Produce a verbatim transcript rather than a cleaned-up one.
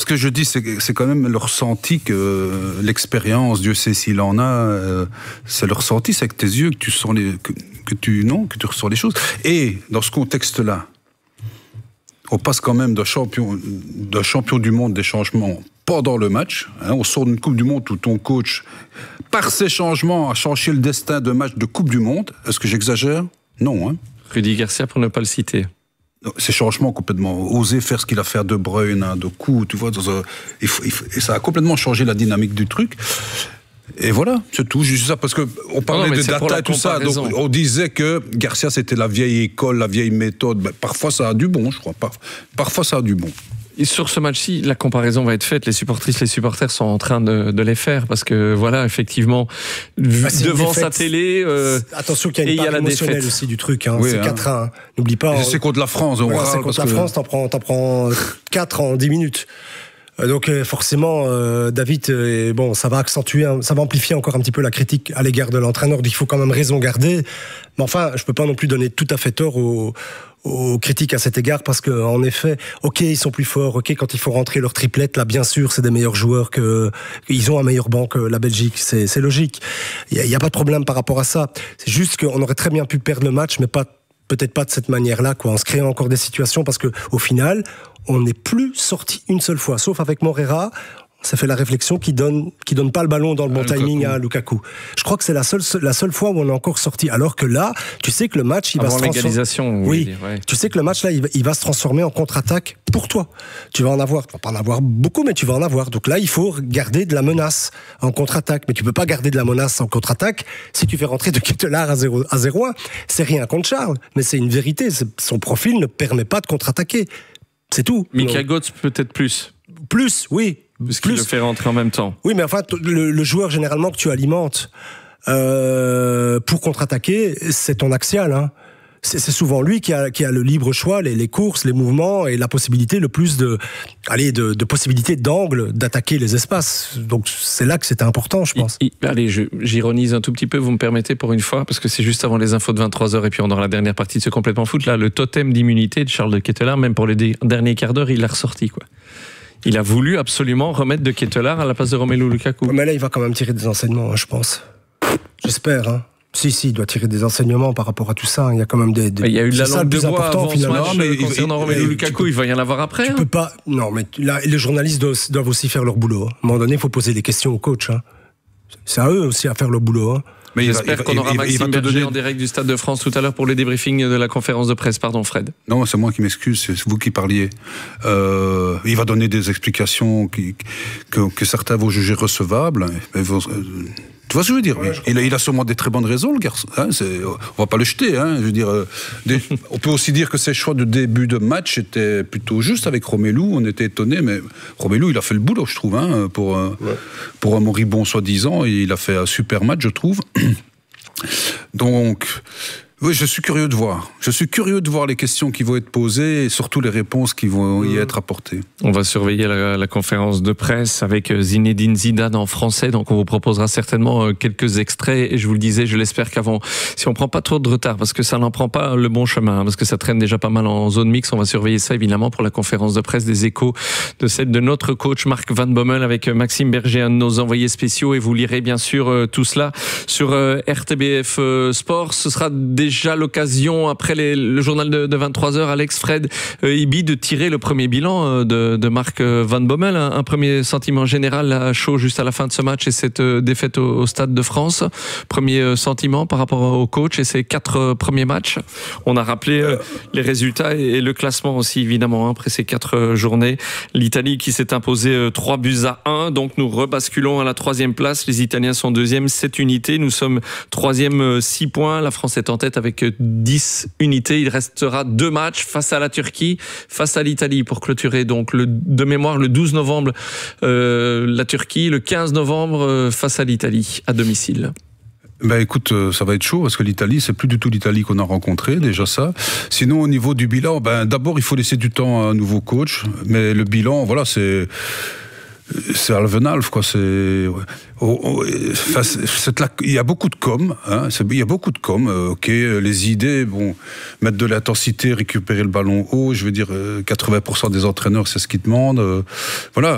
que je dis, c'est, c'est quand même le ressenti que euh, l'expérience, Dieu sait s'il en a, euh, c'est le ressenti, c'est avec tes yeux que tu sens les, que, que tu non, que tu ressens les choses. Et dans ce contexte-là, on passe quand même d'un champion, d'un champion du monde des changements pendant le match. Hein, on sort d'une Coupe du Monde où ton coach, par ses changements, a changé le destin d'un match de Coupe du Monde. Est-ce que j'exagère ? Non. Hein. Rudy Garcia, pour ne pas le citer. Ces changements complètement, oser faire ce qu'il a fait à De Bruyne, hein, de coups, tu vois, dans un, il faut, il faut, et ça a complètement changé la dynamique du truc. Et voilà, c'est tout, juste ça, parce qu'on parlait non, non, de data et tout ça, donc on disait que Garcia c'était la vieille école, la vieille méthode, ben, parfois ça a du bon, je crois, Par, parfois ça a du bon. Et sur ce match-ci, la comparaison va être faite, les supportrices, les supporters sont en train de, de les faire, parce que voilà, effectivement, bah, devant sa télé, euh, attention qu'il y a une part émotionnelle aussi du truc, hein, oui, c'est hein. quatre un, hein. N'oublie pas. Et c'est contre la France, on voilà, c'est contre la que... France, t'en prends, t'en prends quatre en dix minutes. Donc forcément, euh, David, euh, bon, ça va accentuer, ça va amplifier encore un petit peu la critique à l'égard de l'entraîneur. Il faut quand même raison garder. Mais enfin, je peux pas non plus donner tout à fait tort aux, aux critiques à cet égard, parce que en effet, ok, ils sont plus forts. Ok, quand il faut rentrer leur triplette, là, bien sûr, c'est des meilleurs joueurs que ils ont un meilleur banc que la Belgique. C'est, c'est logique. Il y, y a pas de problème par rapport à ça. C'est juste qu'on aurait très bien pu perdre le match, mais pas peut-être pas de cette manière-là, quoi, en se créant encore des situations, parce que au final, on n'est plus sorti une seule fois, sauf avec Moreira. Ça fait la réflexion qui donne, qui donne pas le ballon dans le bon ah, timing Lukaku. à Lukaku. Je crois que c'est la seule, la seule fois où on est encore sorti. Alors que là, tu sais que le match, il Avant va se transformer. Oui. Dire, ouais. Tu sais que le match là, il va, il va se transformer en contre-attaque pour toi. Tu vas en avoir, tu vas pas en avoir beaucoup, mais tu vas en avoir. Donc là, il faut garder de la menace en contre-attaque. Mais tu peux pas garder de la menace en contre-attaque si tu fais rentrer de Ketelaere à zéro un. C'est rien contre Charles, mais c'est une vérité. C'est, son profil ne permet pas de contre-attaquer. C'est tout. Mika Götze peut-être plus. Plus, oui. Parce qu'il le fait rentrer en même temps. Oui, mais enfin, le, le joueur généralement que tu alimentes euh, pour contre-attaquer, c'est ton axial. Hein. C'est, c'est souvent lui qui a, qui a le libre choix, les, les courses, les mouvements et la possibilité, le plus de, allez, de, de possibilités d'angle d'attaquer les espaces. Donc c'est là que c'était important, je pense. Il, il, allez, je, j'ironise un tout petit peu, vous me permettez pour une fois, parce que c'est juste avant les infos de vingt-trois heures et puis on aura la dernière partie de ce complètement foot. Là, le totem d'immunité de Charles de Ketelaere, même pour les dé- derniers quarts d'heure, il l'a ressorti, quoi. Il a voulu absolument remettre de Ketelaere à la place de Romelu Lukaku. Mais là, il va quand même tirer des enseignements, hein, je pense. J'espère. Hein. Si, si, il doit tirer des enseignements par rapport à tout ça. Il y a quand même des. des... Il y a eu de la langue de bois avant ce match, non, mais concernant il, Romelu il, Lukaku. Peux, il va y en avoir après. Tu hein. peux pas. Non, mais là, les journalistes doivent, doivent aussi faire leur boulot. Hein. À un moment donné, il faut poser des questions au coach. Hein. C'est à eux aussi à faire leur boulot. Hein. Mais J'espère va, qu'on aura il, Maxime il Berger donner... en direct du Stade de France tout à l'heure pour le débriefing de la conférence de presse. Pardon, Fred. Non, c'est moi qui m'excuse, c'est vous qui parliez. Euh, il va donner des explications qui, que, que certains vont juger recevables. Mais vont, euh, tu vois ce que je veux dire? Ouais, il, a, il a sûrement des très bonnes raisons, le garçon. Hein, c'est, on va pas le jeter. Hein, je veux dire, euh, des, on peut aussi dire que ses choix de début de match étaient plutôt justes avec Romelu. On était étonnés, mais Romelu, il a fait le boulot, je trouve, hein, pour, ouais. pour un moribond soi-disant. Il a fait un super match, je trouve. Donc, oui, je suis curieux de voir. Je suis curieux de voir les questions qui vont être posées et surtout les réponses qui vont y être apportées. On va surveiller la, la conférence de presse avec Zinedine Zidane en français. Donc, on vous proposera certainement quelques extraits. Et je vous le disais, je l'espère qu'avant, si on prend pas trop de retard, parce que ça n'en prend pas le bon chemin, parce que ça traîne déjà pas mal en zone mixte, on va surveiller ça évidemment pour la conférence de presse des Échos de celle de notre coach Marc Van Bommel avec Maxime Berger, un de nos envoyés spéciaux. Et vous lirez bien sûr tout cela sur R T B F Sport. Ce sera déjà déjà l'occasion, après les, le journal de, de vingt-trois heures, Alex, Fred, euh, Ibi, de tirer le premier bilan euh, de, de Marc Van Bommel. Un, un premier sentiment général à chaud juste à la fin de ce match et cette euh, défaite au, au Stade de France. Premier euh, sentiment par rapport au coach et ses quatre euh, premiers matchs. On a rappelé euh, les résultats et, et le classement aussi, évidemment, hein, après ces quatre euh, journées. L'Italie qui s'est imposée euh, trois buts à un, donc nous rebasculons à la troisième place. Les Italiens sont deuxième, sept unités. Nous sommes troisième, euh, six points. La France est en tête avec dix unités. Il restera deux matchs face à la Turquie, face à l'Italie pour clôturer donc le, de mémoire le douze novembre euh, la Turquie, le quinze novembre euh, face à l'Italie à domicile. Ben écoute, ça va être chaud parce que l'Italie, c'est plus du tout l'Italie qu'on a rencontrée, déjà ça. Sinon, au niveau du bilan, ben d'abord il faut laisser du temps à un nouveau coach, mais le bilan, voilà, c'est c'est Alvenalf, quoi. C'est, oh, oh, enfin, c'est là, il y a beaucoup de com, hein. Il y a beaucoup de com. Euh, ok, les idées, bon, mettre de l'intensité, récupérer le ballon haut. Je veux dire, quatre-vingts pour cent des entraîneurs, c'est ce qu'ils demandent. Euh, voilà.